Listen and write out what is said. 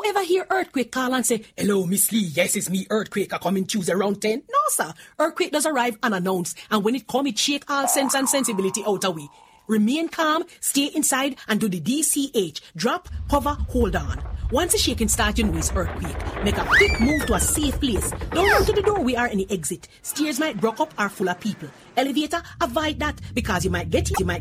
ever hear earthquake call and say, hello, Miss Lee, yes, it's me, earthquake, I coming Tuesday around 10? No, sir. Earthquake does arrive unannounced, and when it come, it shake all sense and sensibility out of we. Remain calm, stay inside, and do the DCH. Drop, hover, hold on. Once the shaking starts, you know it's earthquake. Make a quick move to a safe place. Don't run to the doorway or any exit. Stairs might block up or full of people. Elevator, avoid that because you might get